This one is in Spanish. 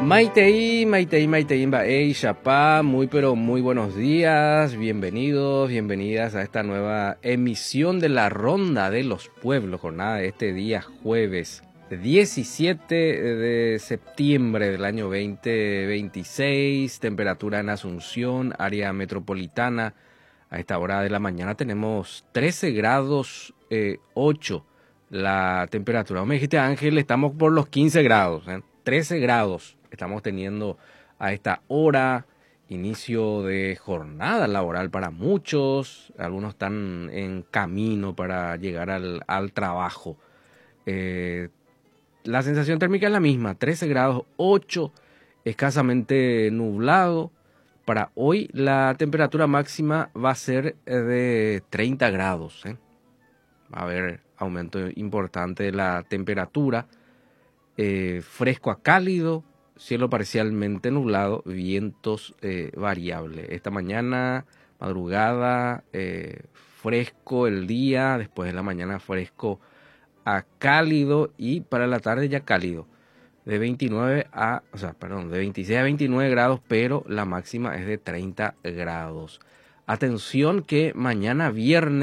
Maitei, Baey, Chapá, muy buenos días, bienvenidas a esta nueva emisión de la Ronda de los Pueblos, jornada de este día jueves 17 de septiembre del año 2026, temperatura en Asunción, área metropolitana, a esta hora de la mañana tenemos 13 grados 8 la temperatura. Me dijiste, Ángel, estamos por los 15 grados, 13 grados estamos teniendo a esta hora, inicio de jornada laboral para muchos, algunos están en camino para llegar al trabajo. La sensación térmica es la misma, 13 grados 8, escasamente nublado. Para hoy la temperatura máxima va a ser de 30 grados. Va a haber aumento importante de la temperatura, fresco a cálido, cielo parcialmente nublado, vientos variables. Esta mañana, madrugada, fresco el día, después de la mañana fresco a cálido y para la tarde ya cálido. De 26 a 29 grados, pero la máxima es de 30 grados. Atención que mañana viernes